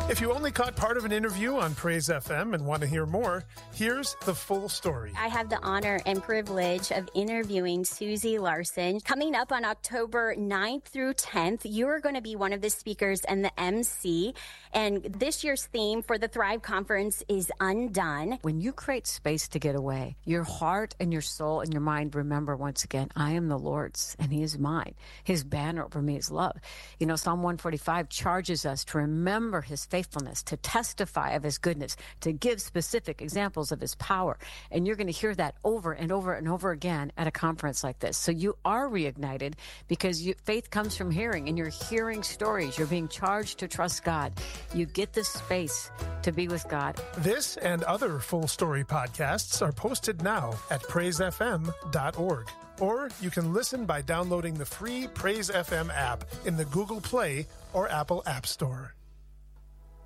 If you only caught part of an interview on Praise FM and want to hear more, here's the full story. I have the honor and privilege of interviewing Susie Larson. Coming up on October 9th through 10th, you are going to be one of the speakers and the MC. And this year's theme for the Thrive Conference is Undone. When you create space to get away, your heart and your soul and your mind remember once again, I am the Lord's and He is mine. His banner over me is love. You know, Psalm 145 charges us to remember His faithfulness, to testify of His goodness, to give specific examples of His power. And you're going to hear that over and over and over again at a conference like this. So you are reignited because faith comes from hearing, and you're hearing stories. You're being charged to trust God. You get the space to be with God. This and other full story podcasts are posted now at praisefm.org. Or you can listen by downloading the free Praise FM app in the Google Play or Apple App Store.